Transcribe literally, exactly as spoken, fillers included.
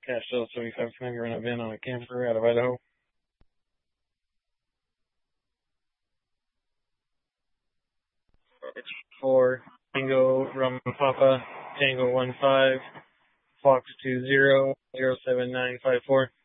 Cash L seventy-five finger in a van on a camper out of Idaho. It's for Tango Rum Papa Tango one five Fox two zero zero seven nine five four.